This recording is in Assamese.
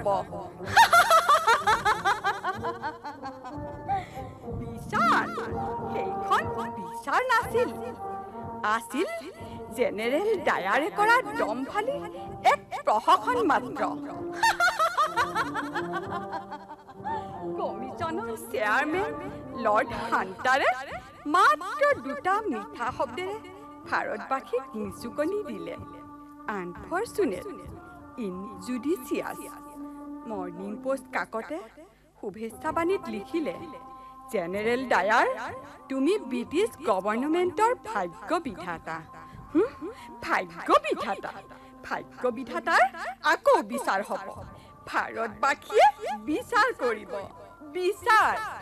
বিচাৰ সেইখন বিচাৰ নাছিল আছিল জেনেৰেল ডায়াৰে কৰা দমফালি এক প্ৰশাসন মাত্ৰ কমিছনৰ চেয়াৰমেন লৰ্ড হাণ্টাৰে মাত্ৰ দুটা মিঠা শব্দেৰে ভাৰতবাসীক নিচুকনি দিলে আনফৰ্চুনেট ইনজুডিচিয়াছ মৰ্ণিং পোষ্ট কাকতে শুভেচ্ছাবাণীত লিখিলে জেনেৰেল ডায়াৰ তুমি ব্ৰিটিছ গভৰ্ণমেণ্টৰ ভাগ্য বিধাতাৰ আকৌ বিচাৰ হ'ব ভাৰতবাসীয়ে বিচাৰ কৰিব বিচাৰ